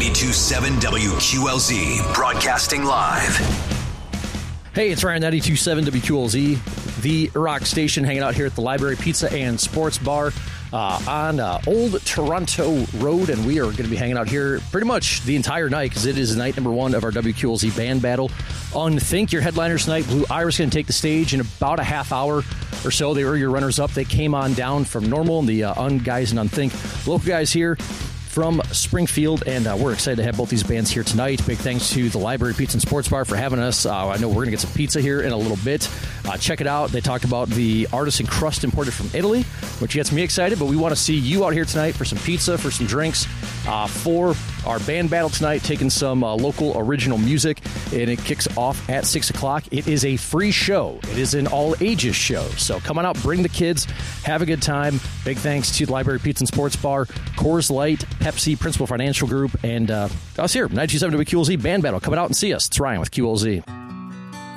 92.7 WQLZ, broadcasting live. Hey, it's Ryan, 92.7 WQLZ, the rock station, hanging out here at the Library Pizza and Sports Bar on Old Toronto Road, and we are going to be hanging out here pretty much the entire night because it is night number one of our WQLZ band battle. Unthink, your headliners tonight. Blue Iris going to take the stage in about a half hour or so. They were your runners-up. They came on down from Normal, and the guys in Unthink. Local guys here from Springfield, and we're excited to have both these bands here tonight. Big thanks to the Library Pizza and Sports Bar for having us. I know we're going to get some pizza here in a little bit. Check it out. They talked about the artisan crust imported from Italy, which gets me excited, but we want to see you out here tonight for some pizza, for some drinks, for our band battle tonight, taking some local original music, and it kicks off at 6 o'clock. It is a free show. It is an all-ages show, so come on out, bring the kids, have a good time. Big thanks to the Library Pizza and Sports Bar, Coors Light, Pepsi, Principal Financial Group, and us here, 92.7 WQLZ Band Battle. Come out and see us. It's Ryan with QLZ.